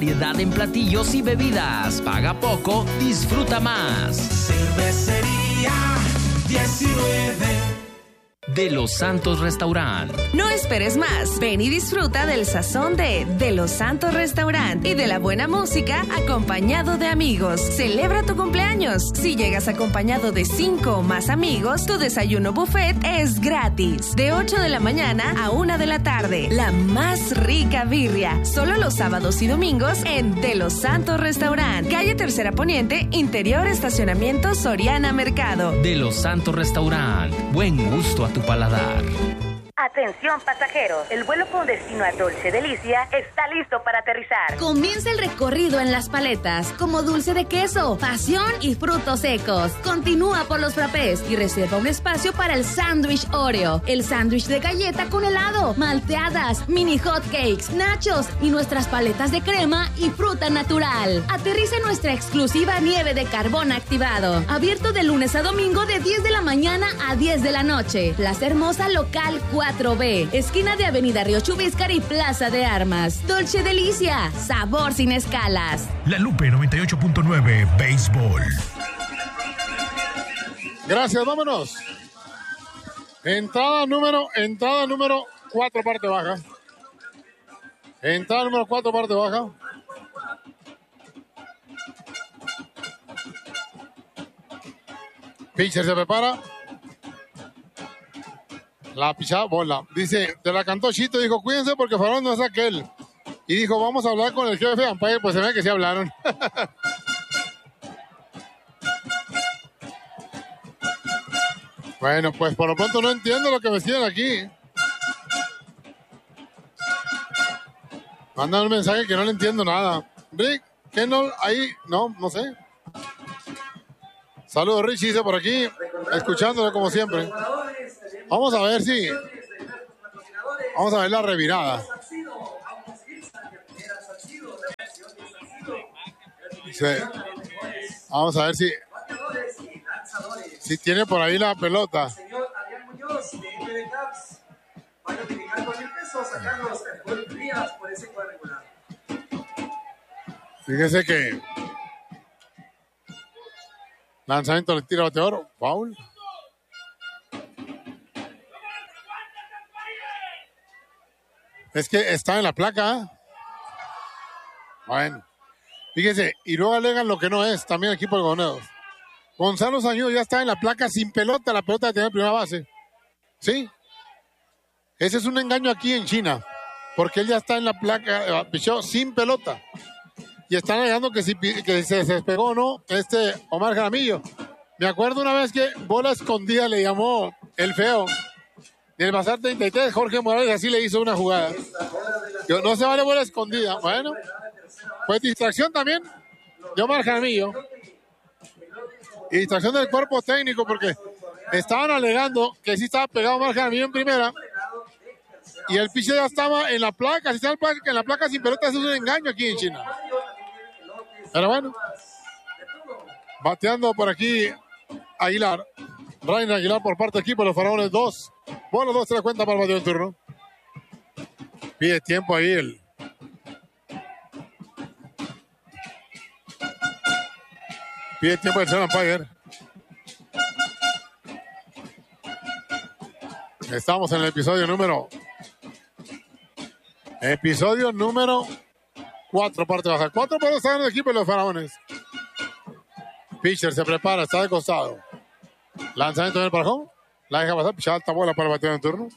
Variedad en platillos y bebidas. Paga poco, disfruta más. Cervecería 19 De Los Santos Restaurant. No esperes más. Ven y disfruta del sazón de Los Santos Restaurant y de la buena música acompañado de amigos. Celebra tu cumpleaños. Si llegas acompañado de 5 o más amigos, tu desayuno buffet es gratis. De 8 de la mañana a 1 de la tarde. La más rica birria. Solo los sábados y domingos en De Los Santos Restaurant. Calle Tercera Poniente, interior estacionamiento Soriana Mercado. De Los Santos Restaurant. Buen gusto a tu paladar. Atención pasajeros, el vuelo con destino a Dolce Delicia está listo para aterrizar. Comienza el recorrido en las paletas, como dulce de queso, pasión y frutos secos. Continúa por los frappés y reserva un espacio para el sándwich Oreo, el sándwich de galleta con helado, malteadas, mini hot cakes, nachos y nuestras paletas de crema y fruta natural. Aterriza en nuestra exclusiva nieve de carbón activado, abierto de lunes a domingo de 10 de la mañana a 10 de la noche. Plaza Hermosa Local 4B, esquina de Avenida Río Chubíscar y Plaza de Armas. Dolce Delicia, sabor sin escalas. La Lupe 98.9 Béisbol. Gracias, vámonos. Entrada número 4, parte baja. Entrada número 4, parte baja. Pitcher se prepara. La pichada bola. Dice, te la cantó Chito, dijo, cuídense porque Farón no es aquel. Y dijo, vamos a hablar con el jefe de umpire, pues se ve que sí hablaron. Bueno, pues por lo pronto no entiendo lo que me siguen aquí. Mandan un mensaje que no le entiendo nada. Rick, ¿qué no? Ahí, no sé. Saludos, Rich, dice por aquí, escuchándolo como siempre. Vamos a ver si... Vamos a ver la revirada. Vamos a ver si tiene por ahí la pelota. Fíjese que lanzamiento le tira bateador, foul. Es que está en la placa, ¿eh? Bueno, fíjese, y luego alegan lo que no es, también el equipo de Goneos. Gonzalo Sañudo ya está en la placa sin pelota, la pelota de tener primera base. ¿Sí? Ese es un engaño aquí en China, porque él ya está en la placa, pichó sin pelota. Y están alegando que si se despegó o no Omar Jaramillo. Me acuerdo una vez que bola escondida le llamó el feo. En el Bazar 33, Jorge Morales así le hizo una jugada. No se vale bola escondida. Bueno, pues distracción también de Omar Jaramillo. Y distracción del cuerpo técnico porque estaban alegando que sí estaba pegado Omar Jaramillo en primera. Y el pitcher ya estaba en la placa. Si está en la placa sin pelota, eso es un engaño aquí en China. Pero bueno, bateando por aquí Aguilar. Ryan Aguilar por parte del equipo de los Faraones, 2. Bueno, 2 se la cuenta para el bateo en turno. Pide tiempo ahí Pide tiempo el señor umpire. Estamos en el episodio número 4, parte baja. 4 para estar en el equipo de los Faraones. Pitcher se prepara, está de costado. Lanzamiento en el parajón. La deja pasar, pichada alta bola para el bateo en turno.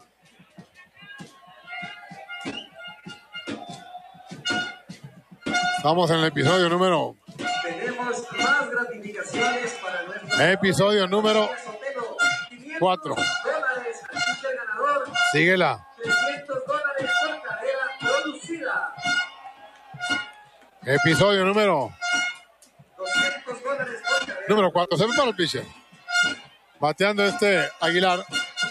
Estamos en el episodio número... Tenemos más gratificaciones para nuestro... Episodio número 4. Síguela. $300 por carrera producida. Episodio número... $200 por carrera. Número 4. Se ve para el pitcher. Bateando Aguilar.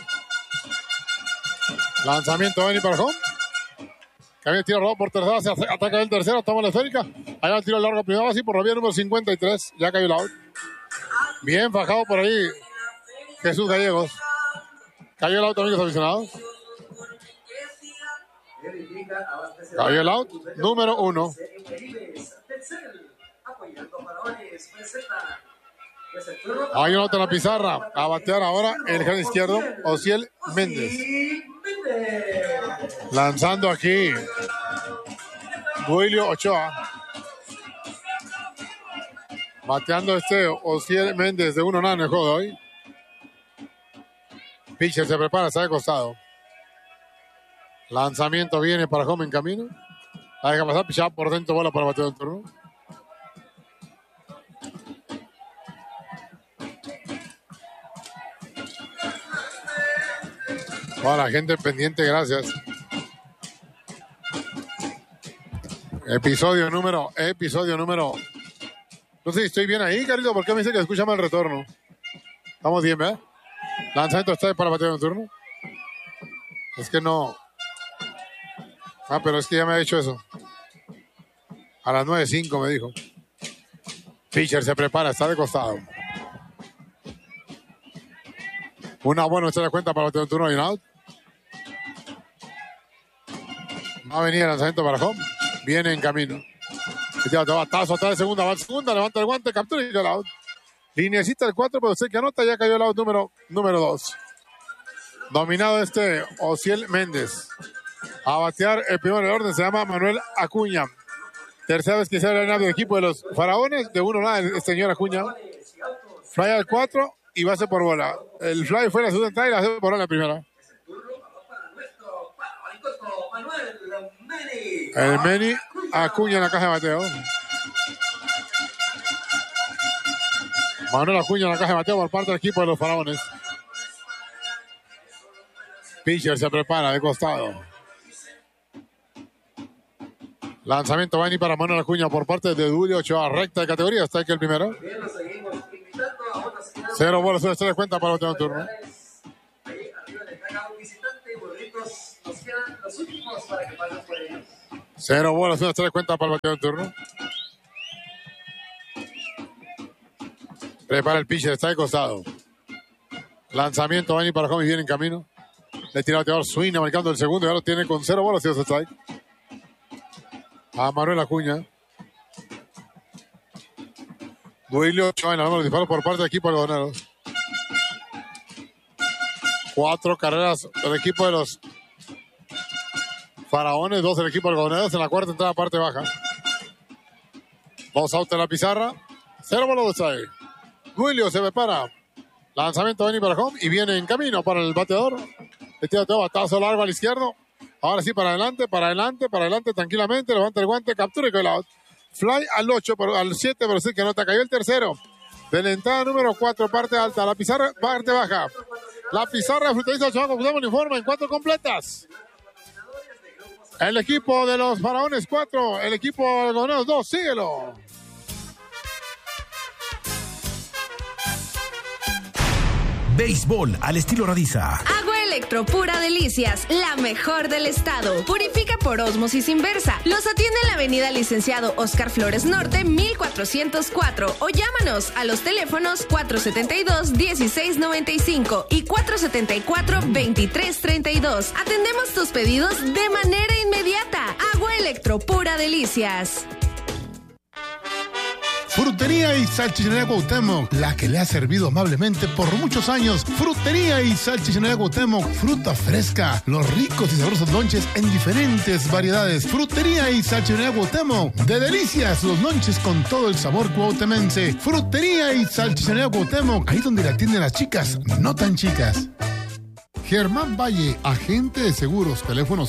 Lanzamiento de Benny Parajón. Cambia el tiro rodado por tercera. Se ataca el tercero. Toma la esférica. Ahí va el tiro largo. Primera base por la vía número 53. Ya cayó el out. Bien fajado por ahí Jesús Gallegos. Cayó el out, amigos aficionados. Cayó el out, número 1. Hay un out en la pizarra. A batear ahora el jardín izquierdo, Osiel Méndez. Lanzando aquí Duilio Ochoa. Bateando Osiel Méndez de 1-0 en el juego de hoy. Pitcher se prepara, está de costado. Lanzamiento viene para home en camino. La deja pasar, pichada por dentro, bola para batear en turno. Toda la gente pendiente, gracias. Episodio número. No sé si estoy bien ahí, Carito, ¿por qué me dice que escucha mal el retorno? Estamos bien, ¿verdad? Lanzamiento está para batear en turno. Es que no. Pero es que ya me ha hecho eso. A las 9:05 me dijo. Pitcher se prepara, está de costado. Una buena, usted da cuenta para batear en turno y un out. Va a venir el lanzamiento para home. Viene en camino. Batazo atrás de segunda, va a segunda, levanta el guante, captura y el out. Lineecita el 4, pero usted que anota, ya cayó el out número 2. Dominado Osiel Méndez. A batear el primero del orden se llama Manuel Acuña. Tercera vez que sale el del equipo de los Faraones. De 1-0 el señor Acuña. Fly al 4 y base por bola. El fly fue la segunda entrada y la base por bola la primera. El Meni Acuña en la caja de bateo. Manuel Acuña en la caja de bateo por parte del equipo de los Faraones. Pitcher se prepara de costado. Lanzamiento va a venir para Manuel Acuña por parte de Duilio Ochoa. Recta de categoría. Está aquí el primero. 0 bolas, una estrella de cuenta para otro turno. Cero bolas, una estrella de cuenta para el bateo en turno. Prepara el pitcher, está de costado. Lanzamiento va a venir para home y viene en camino. Le tira el bateador, swing marcando el segundo y ahora lo tiene con 0 bolas y 2 strike. A Manuel Acuña. Duilio Ochoa en la mano de disparo por parte del equipo algodoneros. 4 carreras del equipo de los Faraones, 2 del equipo algodoneros en la cuarta entrada parte baja. 2 out en la pizarra. 0 bolas de strike. Duilio se prepara. Lanzamiento va a venir para home y viene en camino para el bateador. Le tira todo batazo largo al izquierdo. Ahora sí, para adelante, tranquilamente. Levanta el guante, captura y con el out. Fly al 8, al 7, pero sí que no te cayó el tercero. De la entrada número 4, parte alta. La pizarra, parte baja. La pizarra de Frutariza Ochoa, como un informe en 4 completas. El equipo de los Faraones 4, el equipo de los Algodoneros 2, síguelo. Béisbol al estilo Radiza. Agua Electro Pura Delicias, la mejor del estado. Purifica por ósmosis inversa. Los atiende en la avenida Licenciado Oscar Flores Norte, 1404. O llámanos a los teléfonos 472-1695 y 474-2332. Atendemos tus pedidos de manera inmediata. Agua Electro Pura Delicias. Frutería y Salchichonería Cuauhtémoc, la que le ha servido amablemente por muchos años. Frutería y Salchichonería Cuauhtémoc, fruta fresca, los ricos y sabrosos lonches en diferentes variedades. Frutería y Salchichonería Cuauhtémoc, de delicias los lonches con todo el sabor cuauhtemense. Frutería y Salchichonería Cuauhtémoc, ahí donde la atienden las chicas, no tan chicas. Germán Valle, agente de seguros, teléfono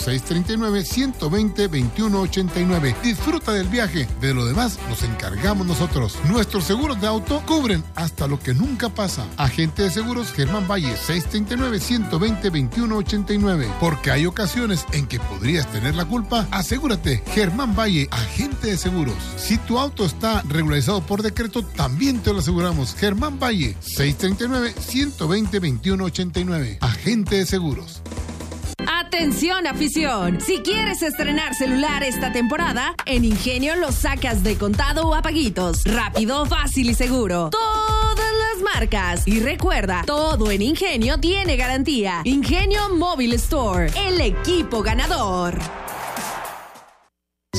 639-120-2189. Disfruta del viaje, de lo demás nos encargamos nosotros. Nuestros seguros de auto cubren hasta lo que nunca pasa. Agente de seguros Germán Valle, 639-120-2189. Porque hay ocasiones en que podrías tener la culpa. Asegúrate, Germán Valle, agente de seguros. Si tu auto está regularizado por decreto, también te lo aseguramos. Germán Valle, 639-120-2189. Agente de seguros. Atención, afición. Si quieres estrenar celular esta temporada, en Ingenio lo sacas de contado o a paguitos. Rápido, fácil y seguro. Todas las marcas. Y recuerda, todo en Ingenio tiene garantía. Ingenio Mobile Store, el equipo ganador.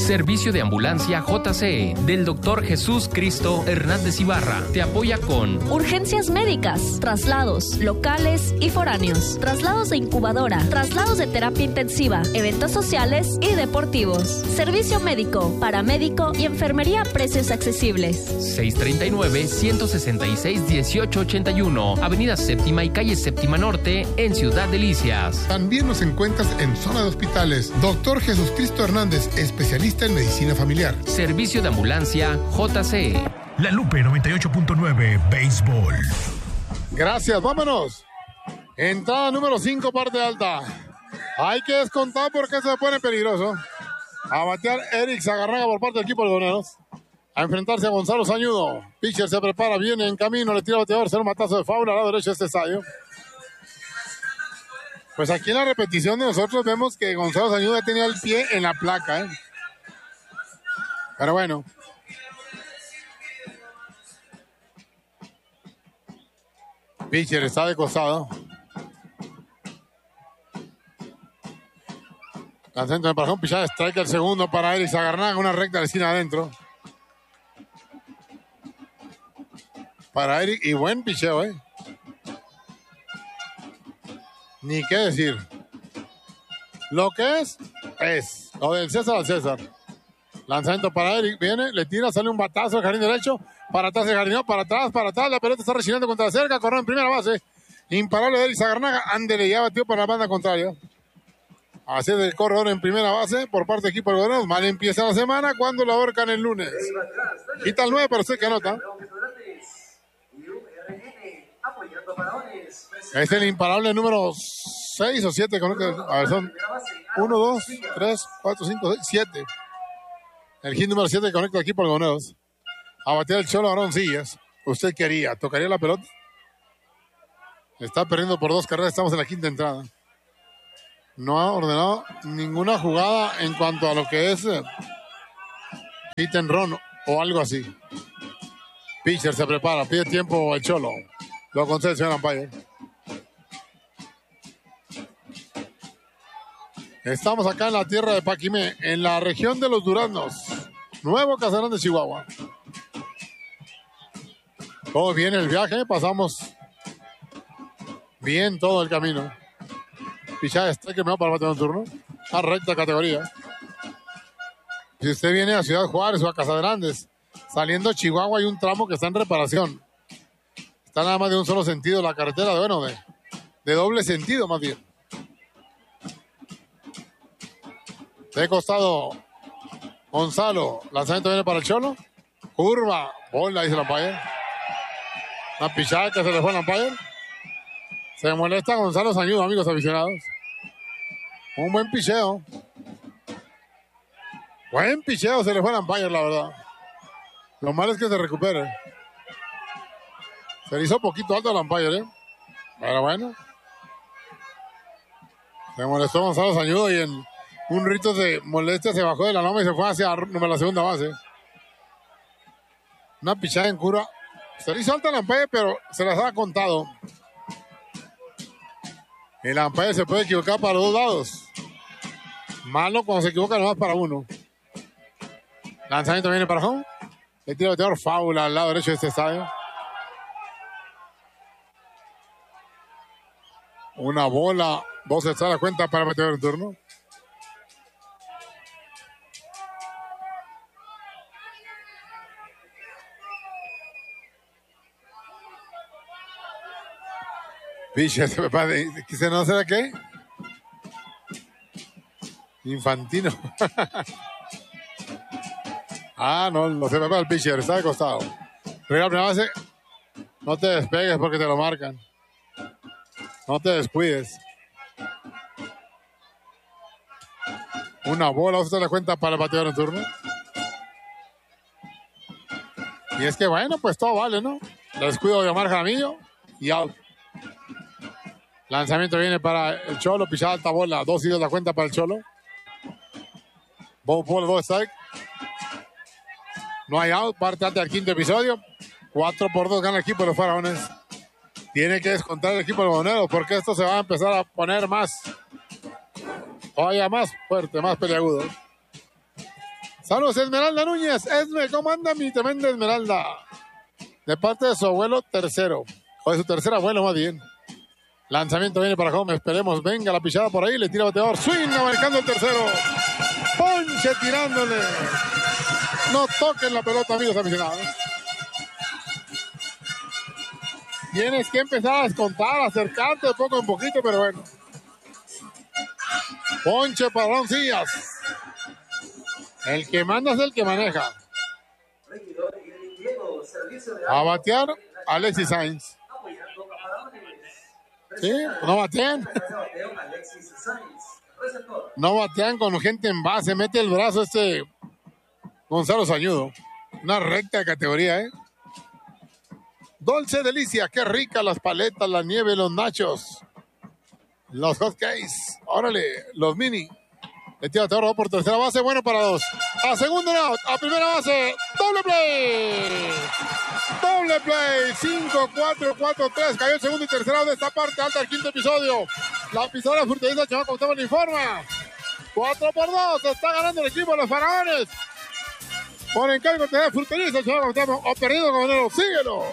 Servicio de Ambulancia JCE del Dr. Jesús Cristo Hernández Ibarra. Te apoya con urgencias médicas, traslados locales y foráneos, traslados de incubadora, traslados de terapia intensiva, eventos sociales y deportivos. Servicio médico, paramédico y enfermería a precios accesibles. 639-166-1881, Avenida Séptima y Calle Séptima Norte, en Ciudad Delicias. También nos encuentras en zona de hospitales. Dr. Jesús Cristo Hernández, especialista en medicina familiar. Servicio de Ambulancia JCE. La Lupe 98.9 Béisbol. Gracias, vámonos. Entrada número 5, parte alta. Hay que descontar porque se pone peligroso. A batear Eric Zagarnaga por parte del equipo de Algodoneros. A enfrentarse a Gonzalo Sañudo. Pitcher se prepara, viene en camino, le tira al bateador, será un matazo de foul al lado derecho de este estadio. Pues aquí en la repetición de nosotros vemos que Gonzalo Sañudo ya tenía el pie en la placa, ¿eh? Pero bueno. Pitcher está de costado. Al centro de parajón, pichada, strike el segundo para Eric Zagarnaga, una recta de esquina adentro. Para Eric, y buen picheo, ¿eh? Ni qué decir. Lo que es. Lo del César al César. Lanzamiento para Eric, viene, le tira, sale un batazo al jardín derecho. Para atrás el jardinero, para atrás. La pelota está rechinando contra la cerca, corrió en primera base. Imparable de Eric Zagarnaga. Ándele, ya batió para la banda contraria. Así es el corredor en primera base por parte del equipo de Algodoneros. Mal empieza la semana cuando lo ahorcan el lunes. Quita el 9 para usted que anota. Es el imparable número 6 o 7. A ver, son 1, 2, 3, 4, 5, 6, 7. El hit número 7 conecta al equipo de Algodoneros. A batear el Cholo Aroncillas. ¿Usted qué haría? ¿Tocaría la pelota? Está perdiendo por 2 carreras. Estamos en la quinta entrada. No ha ordenado ninguna jugada en cuanto a lo que es hit and run o algo así. Pitcher se prepara, pide tiempo el Cholo. Lo concede el señor umpire. Estamos acá en la tierra de Paquimé, en la región de los Duraznos. Nuevo Casarán de Chihuahua. Todo bien el viaje, pasamos bien todo el camino. Pichada está que me va para batear un turno. A recta categoría. Si usted viene a Ciudad Juárez o a Casa Grandes, saliendo Chihuahua hay un tramo que está en reparación. Está nada más de un solo sentido la carretera, de doble sentido más bien. De costado, Gonzalo. Lanzamiento viene para el Cholo. Curva. Bola, dice el umpire. Una pichada que se le fue al umpire. Se molesta Gonzalo Sañudo, amigos aficionados. Un buen picheo. Buen picheo, se le fue al umpire, la verdad. Lo malo es que se recupere. Se le hizo poquito alto al umpire, ¿eh? Pero bueno. Se molestó Gonzalo Sañudo y en un rito de molestia se bajó de la loma y se fue hacia la segunda base. Una pichada en curva. Se le hizo alta al umpire, pero se las ha contado. El umpire se puede equivocar para los 2 lados. Malo cuando se equivoca nomás para uno. Lanzamiento viene para home. Le tira el bateador foul al lado derecho de este estadio. Una bola. 2 está a la cuenta para el bateador en turno. Pitcher se prepara. ¿Quise no será qué? Infantino. No se prepara el pitcher, está de costado. Primera base. No te despegues porque te lo marcan. No te descuides. Una bola, usted le cuenta para el bateador en turno. Y es que bueno, pues todo vale, ¿no? Descuido de Omar Jaramillo y out. Lanzamiento viene para el Cholo, pichada alta bola, 2 y 2 la cuenta para el Cholo. Bola, 2 strike. No hay out, parte antes del quinto episodio. 4-2 gana el equipo de los Faraones. Tiene que descontar el equipo de los Algodoneros porque esto se va a empezar a poner todavía más fuerte, más peleagudo. Saludos, Esmeralda Núñez. Esme, ¿cómo anda mi tremenda Esmeralda? De parte de su abuelo tercero. O de su tercer abuelo, más bien. Lanzamiento viene para home. Esperemos. Venga la pichada por ahí. Le tira bateador. Swing, marcando el tercero. Ponche tirándole. No toquen la pelota, amigos aficionados. Tienes que empezar a descontar, acercarte de poco en poquito, pero bueno. Ponche para Roncillas. El que manda es el que maneja. A batear Alexis Sainz. Sí, no batean. No batean con gente en base. Mete el brazo Gonzalo Sañudo. Una recta de categoría, ¿eh? Dulce delicia, qué rica las paletas, la nieve, los nachos, los hot cakes. Órale, los mini. Le tira Teodoro por tercera base, bueno para dos. A segundo out, a primera base, doble play. Doble play, 5-4-4-3. Cayó el segundo y tercer out de esta parte alta del quinto episodio. La pizarra furtiviza, chaval, como estamos le informa. 4-2, está ganando el equipo de los Faraones. Por encargo de furtiviza, chaval, como estamos, o perdido con el síguelo.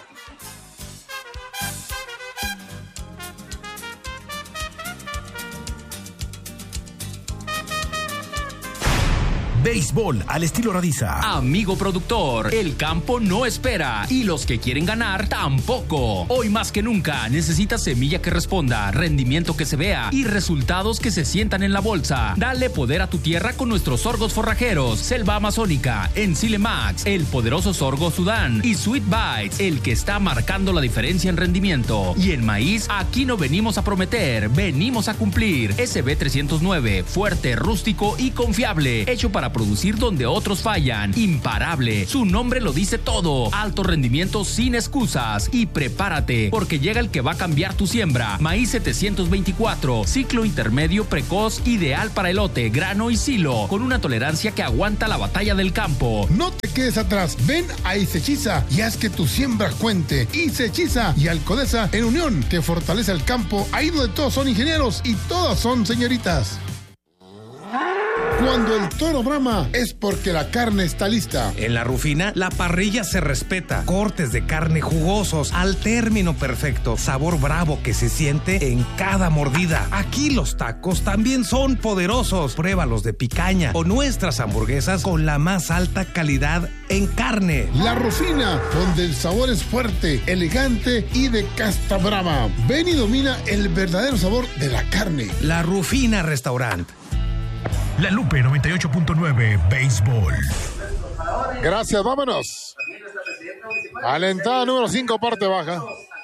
Béisbol al estilo Radiza. Amigo productor, el campo no espera y los que quieren ganar tampoco. Hoy más que nunca necesitas semilla que responda, rendimiento que se vea y resultados que se sientan en la bolsa. Dale poder a tu tierra con nuestros sorgos forrajeros, Selva Amazónica, Enzile Max, el poderoso sorgo Sudán y Sweet Bites, el que está marcando la diferencia en rendimiento. Y en maíz, aquí no venimos a prometer, venimos a cumplir. SB 309, fuerte, rústico y confiable, hecho para producir donde otros fallan. Imparable, su nombre lo dice todo. Alto rendimiento sin excusas. Y prepárate, porque llega el que va a cambiar tu siembra. Maíz 724, ciclo intermedio precoz, ideal para elote, grano y silo, con una tolerancia que aguanta la batalla del campo. No te quedes atrás, ven a Isechiza y haz que tu siembra cuente. Isechiza y Alcodesa en unión, que fortalece el campo, ahí donde todos son ingenieros y todas son señoritas. Cuando el toro brama es porque la carne está lista. En La Rufina, la parrilla se respeta. Cortes de carne jugosos al término perfecto. Sabor bravo que se siente en cada mordida. Aquí los tacos también son poderosos. Pruébalos de picaña o nuestras hamburguesas con la más alta calidad en carne. La Rufina, donde el sabor es fuerte, elegante y de casta brava. Ven y domina el verdadero sabor de la carne. La Rufina Restaurant. La Lupe 98.9 Béisbol. Gracias, vámonos. A la entrada número 5, parte baja.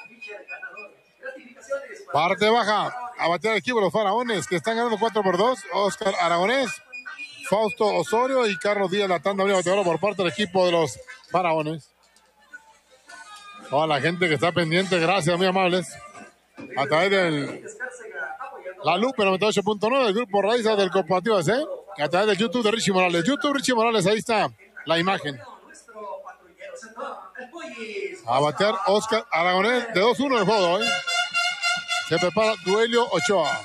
Parte baja. A batear el equipo de los Faraones, que están ganando 4-2. Oscar Aragonés, Fausto Osorio y Carlos Díaz, la tanda bateadora por parte del equipo de los Faraones. Toda la gente que está pendiente, gracias, muy amables. A través del La Lupe 98.9, el grupo Raiza del Cooperativo AC, a través del YouTube de Richie Morales. YouTube Richie Morales, ahí está la imagen. A batear Oscar Aragonés de 2-1 el juego hoy. Se prepara Duelio Ochoa.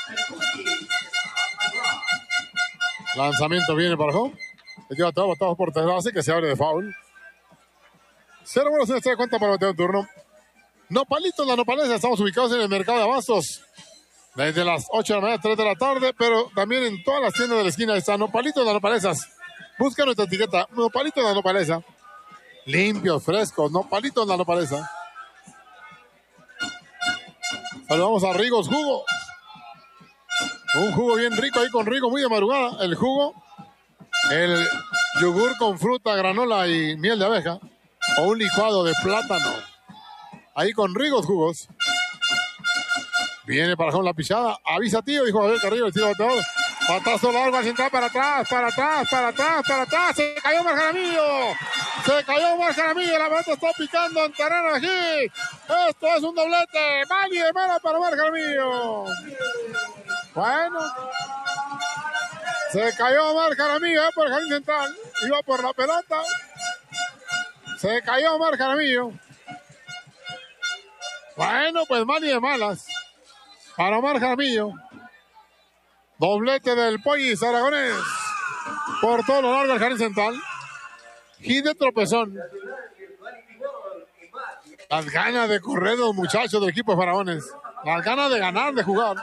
Lanzamiento viene para home. Le lleva todo batado por tercera base que se abre de foul. 0 buenos en esta cuenta para batear un turno. Nopalitos, la Nopalesa, estamos ubicados en el mercado de abastos. Desde las 8 de la mañana, 3 de la tarde, pero también en todas las tiendas de la esquina están Nopalitos, las Nopalesas. Busca nuestra etiqueta, Nopalitos, la Nopalesa. Limpios, frescos, Nopalitos, la Nopalesa. Saludamos a Rigos Jugo. Un jugo bien rico ahí con Rigo, muy de madrugada. El jugo, el yogur con fruta, granola y miel de abeja. O un licuado de plátano. Ahí con Rigos Jugos. Viene para la pichada. Avisa, tío, dijo Javier Carrillo, el tiro bateador. Patazo largo al central, para atrás. Se cayó Omar Jaramillo. La pelota está picando en terreno aquí. Esto es un doblete. Mal y de mala para Omar Jaramillo. Bueno. Se cayó Omar Jaramillo por el jardín central. Iba por la pelota. Se cayó Omar Jaramillo. Bueno, pues mal y de malas para Omar Jaramillo. Doblete del Pollis Aragonés. por todo lo largo del jardín central. Hit de tropezón. Las ganas de correr los muchachos del equipo de Faraones. Las ganas de ganar, de jugar.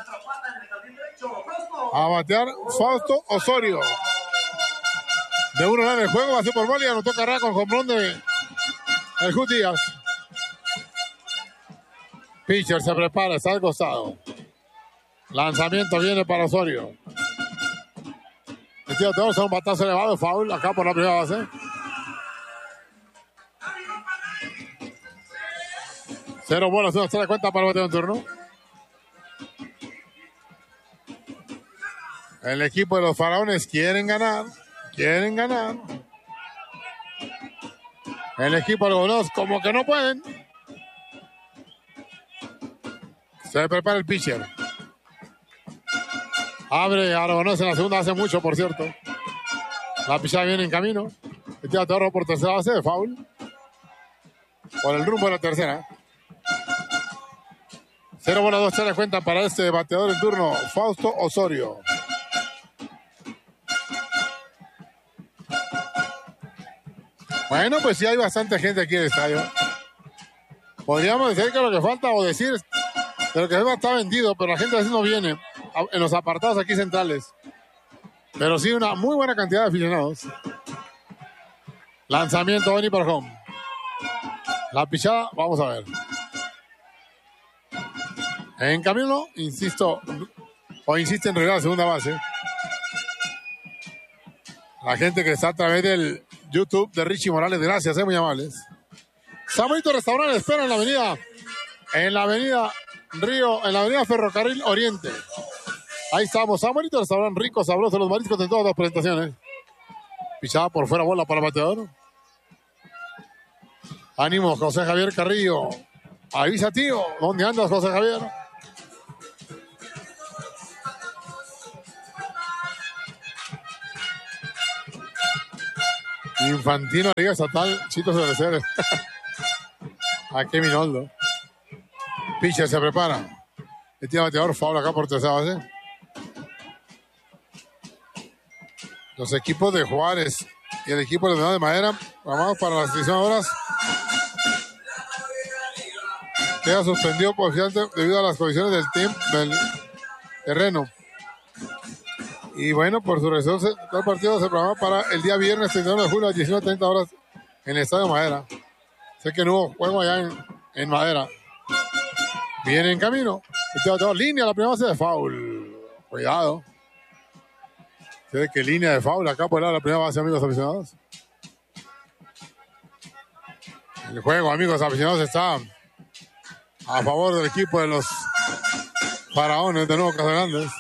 A batear Fausto Osorio. De 1 en el juego, va a ser por bola y anotó carrera con jonrón de el Jut Díaz. Pitcher se prepara, está al costado. Lanzamiento viene para Osorio. El tiro de un batazo elevado, foul acá por la primera base. Cero bolas, una tercera cuenta para el bateo en turno. El equipo de los Faraones quieren ganar. Quieren ganar. El equipo de los Gonos como que no pueden. Se prepara el pitcher. Abre Aragonés en la segunda hace mucho, por cierto. La pichada viene en camino. El tiro de oro por tercera base de foul. Por el rumbo de la tercera. 0 bola, 2 se cuenta para este bateador en turno, Fausto Osorio. Bueno, pues sí hay bastante gente aquí en el estadio. Podríamos decir que lo que falta o decir de lo que está vendido, pero la gente así no viene en los apartados aquí centrales. Pero sí una muy buena cantidad de aficionados. Lanzamiento Benny para home. La pichada, vamos a ver. En camino, insiste en regresar a la segunda base. La gente que está a través del YouTube de Richie Morales, gracias, muy amables. Samuelito Restaurante espera en la avenida Río, en la avenida Ferrocarril Oriente. Ahí estamos, Samuelito Restaurante, rico, sabroso, los mariscos en todas las presentaciones. Pichada por fuera, bola para el bateador. Ánimo, José Javier Carrillo. Avisa, tío, ¿dónde andas, José Javier? Infantino, Liga Estatal, Chito Cerecer. Aquí Minoldo. Pitcher se prepara. El tiro bateador, foul acá por tercera base. Los equipos de Juárez y el equipo de Madera, programados para las 19 horas. Queda suspendido por debido a las condiciones del terreno. Y bueno, por su razón, el partido se programó para el día viernes 31 de julio a las 19:30 horas en el Estadio Madera. Sé que no hubo juego allá en Madera. Viene en camino. Tengo línea, la primera base de foul. Cuidado. Sé que línea de foul acá por la primera base, amigos aficionados. El juego, amigos aficionados, está a favor del equipo de los Faraones de Nuevo Casagrande.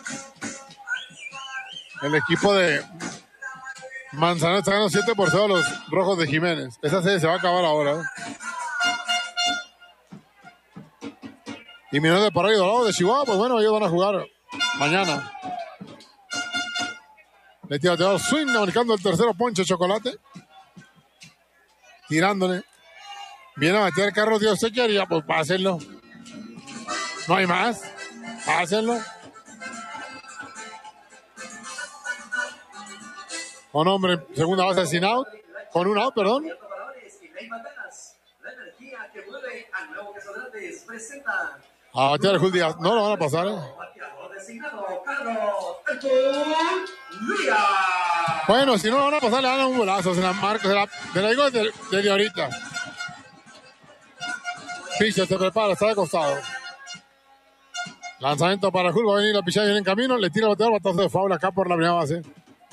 El equipo de Manzanero está ganando 7-0 a los Rojos de Jiménez. Esa serie se va a acabar ahora. Y Minero de Parral y Dorado de Chihuahua, pues bueno, ellos van a jugar mañana. Le tira a swing, marcando el tercero, Poncho Chocolate. Tirándole. Viene a meter Carlos Dios se quería, pues pásenlo. No hay más. Pásenlo. Con hombre, segunda base sin out. Con un out, perdón. A batear el Jut Díaz. No lo van a pasar, Bueno, si no lo van a pasar, le dan un golazo. Se la marca, se la digo desde ahorita. Pitcher se prepara, está de costado. Lanzamiento para el Jut, va a venir la pichada, viene en camino. Le tira el bateador, batazo de foul acá por la primera base.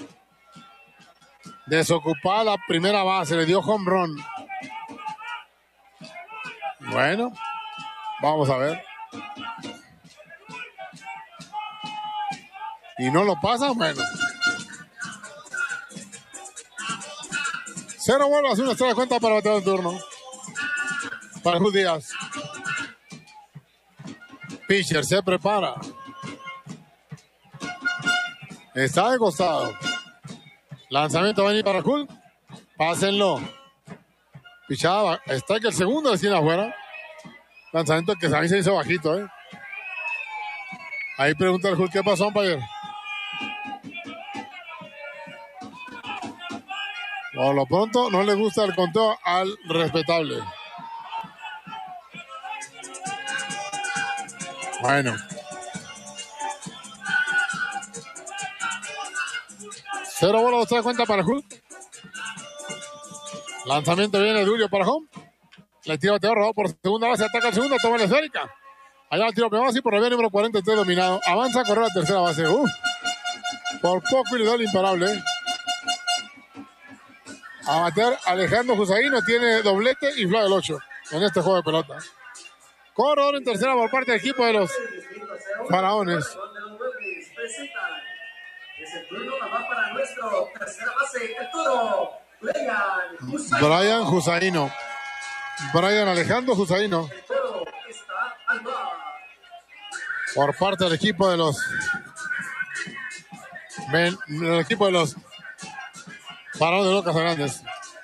Desocupada la primera base, le dio home run. Bueno, vamos a ver. Y no lo pasa, bueno. 0 bolas, una estrella de cuenta para batear el turno. Para Jut Díaz. Pitcher se prepara. Está de costado. Lanzamiento va a venir para Jut. Pásenlo. Pichada. Está que el segundo decide afuera. Lanzamiento que a mí se hizo bajito, Ahí pregunta el Jut, ¿qué pasó, umpire? Por lo pronto no le gusta el conteo al respetable. Bueno. Cero bola, 2 cuenta para Hulk. Lanzamiento viene Dulio para Home. Le tira bateador, robado por segunda base, ataca al segundo, toma la esférica. Allá el tiro primera base y por revés número 43 dominado. Avanza a correr a la tercera base. Por poco y le da el imparable. A batear Alejandro Jusaino, tiene doblete y fly del 8 en este juego de pelota. Corredor en tercera por parte del equipo de los Faraones. Es el turno, va para nuestro tercera base, el toro, Brian Jusaino. Brian Alejandro Jusaino. El toro está al bar. Por parte del equipo de los Faraones de Locas Grandes.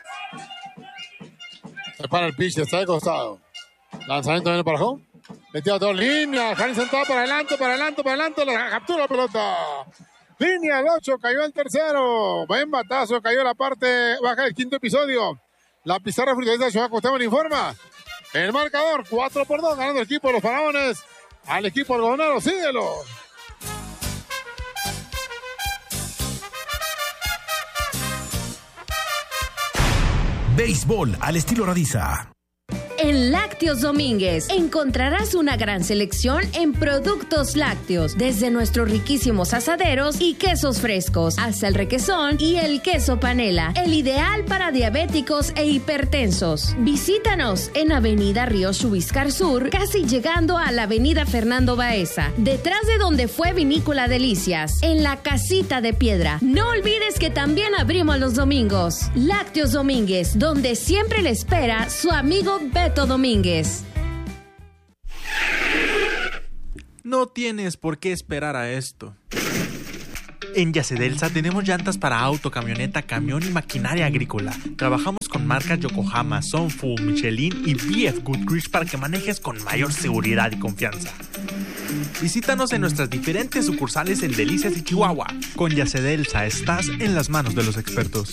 Se para el pitch, está de costado. Lanzamiento viene para home. Le tira dos líneas. Jani sentado para adelante. La captura la pelota. Línea al 8, cayó el tercero. Buen batazo, cayó la parte baja del quinto episodio. La pizarra futbolista de Ciudad Cuauhtémoc informa. El marcador 4-2, ganando el equipo de los Faraones al equipo algodonero. Síguelo. Béisbol al estilo Radiza. En Lácteos Domínguez encontrarás una gran selección en productos lácteos, desde nuestros riquísimos asaderos y quesos frescos, hasta el requesón y el queso panela, el ideal para diabéticos e hipertensos. Visítanos en Avenida Río Chubiscar Sur, casi llegando a la Avenida Fernando Baeza, detrás de donde fue Vinícola Delicias, en la Casita de Piedra. No olvides que también abrimos los domingos. Lácteos Domínguez, donde siempre le espera su amigo Beto Domínguez. No tienes por qué esperar a esto. En Yacedelsa tenemos llantas para auto, camioneta, camión y maquinaria agrícola. Trabajamos con marcas Yokohama, Sunfu, Michelin y BF Goodrich para que manejes con mayor seguridad y confianza. Visítanos en nuestras diferentes sucursales en Delicias y Chihuahua. Con Yacedelsa estás en las manos de los expertos.